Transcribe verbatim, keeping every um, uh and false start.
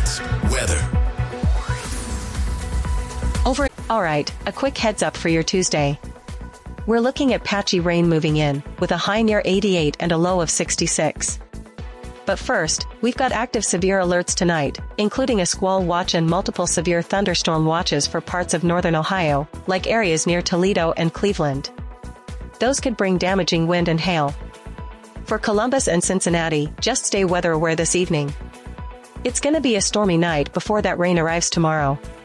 Sports. Weather. Over. Alright, a quick heads up for your Tuesday. We're looking at patchy rain moving in, with a high near eighty-eight and a low of sixty-six. But first, we've got active severe alerts tonight, including a squall watch and multiple severe thunderstorm watches for parts of northern Ohio, like areas near Toledo and Cleveland. Those could bring damaging wind and hail. For Columbus and Cincinnati, just stay weather aware this evening. It's gonna be a stormy night before that rain arrives tomorrow.